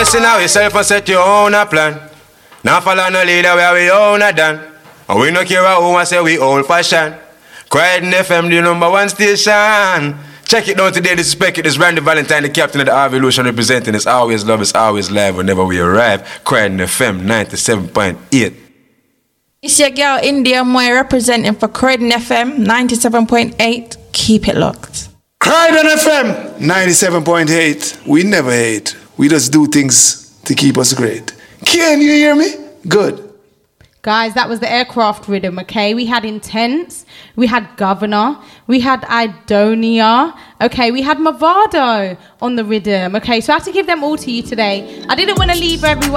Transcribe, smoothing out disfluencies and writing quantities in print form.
Invest in yourself and set your own a plan. Now follow no leader where we own a done. And we no care who I say we old fashioned. Croydon FM, the number one station. Check it down today, this is Peck, this is Randy Valentine, the captain of the Revolution representing. It's always love, it's always live whenever we arrive. Croydon FM 97.8. It's your girl India Moy representing for Croydon FM 97.8. Keep it locked. Croydon FM 97.8. We never hate. We just do things to keep us great. Can you hear me? Good. Guys, that was the aircraft rhythm, okay? We had Intense, we had Governor, we had Idonia, okay? We had Movado on the rhythm, okay? So I have to give them all to you today. I didn't want to leave everyone.